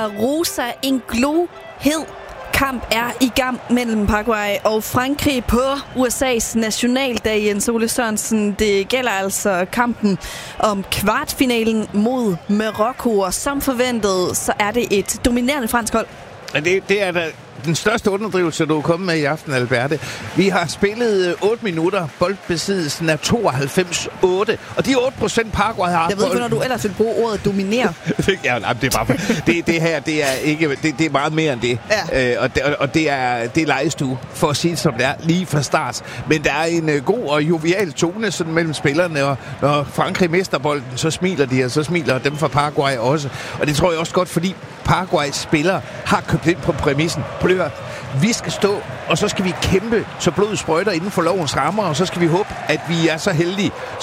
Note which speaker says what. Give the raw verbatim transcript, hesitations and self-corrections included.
Speaker 1: La Rosa en glohed kamp er i gang mellem Paraguay og Frankrig på U S A's nationaldag, Jens Ole Sørensen. Det gælder altså kampen om kvartfinalen mod Marokko, og som forventet, så er det et dominerende fransk hold.
Speaker 2: Det, det er da den største underdrivelse, du er kommet med i aften, Alberte. Vi har spillet otte minutter. Boldbesiddelsen er tooghalvfems otte. Og de otte procent Paraguay har...
Speaker 1: Jeg ved ikke, hvornår du ellers vil bruge ordet dominere.
Speaker 2: ja, nej, det er bare... det, det her, det er ikke... Det, det er meget mere end det.
Speaker 1: Ja.
Speaker 2: Øh, og det, og det er, det er legestue, for at sige det som det er, lige fra start. Men der er en uh, god og jovial tone sådan mellem spillerne, og når Frankrig mister bolden, så smiler de, og så smiler dem fra Paraguay også. Og det tror jeg også godt, fordi Paraguays spillere har købt ind på præmissen. Prøv, vi skal stå, og så skal vi kæmpe, så blodet sprøjter inden for lovens rammer, og så skal vi håbe, at vi er så heldige,